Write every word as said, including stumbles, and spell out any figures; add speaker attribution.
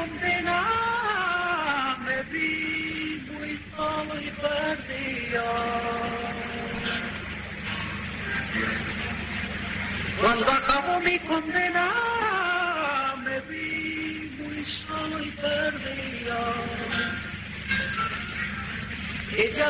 Speaker 1: condena me vi muy solo y perdido. Cuando acabó mi condena me vi muy solo y perdido. Ella